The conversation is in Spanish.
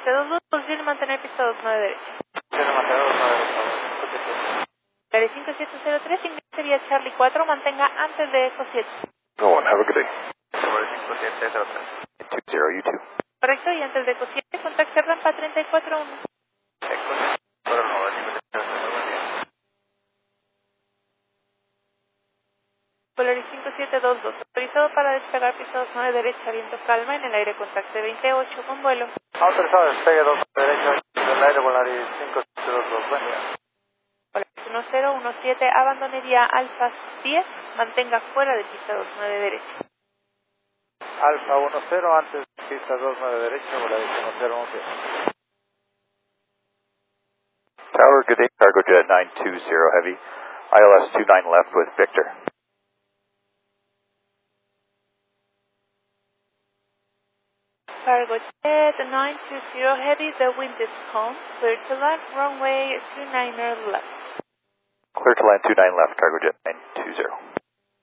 5722, posible mantener pista 29 derecha. Posible mantener 29 derecha. Volaris 5703, ingrese vía Charlie 4, mantenga antes de Eco 7. Go on, have a good day. Volaris 5703. 20, you too. Correcto, y antes de Eco 7, contacte rampa 341. Eco 7, por el modo 5703. Volaris 5722, autorizado para despegar pista 29 derecha, viento calma, en el aire contacte 28 con vuelo. Autorizado despegue 2 derecha, en el aire Volaris 5722, buen día. Volaris 1017, abandonaría Alfa 10, mantenga fuera de pista 29 derecha. Alfa 10, antes pista 29 derecha, Volaris 1011. Tower, good day. Cargo Jet 920 Heavy. ILS 29 left with Victor. Cargo Jet 920 Heavy, the wind is calm, clear to land, runway 29er left. Clear to land 29 left, Cargo Jet 920.